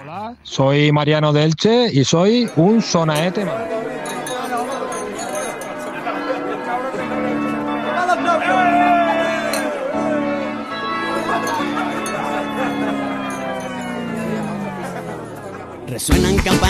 Hola, soy Mariano de Elche y soy un sonaete más. Resuenan campanas.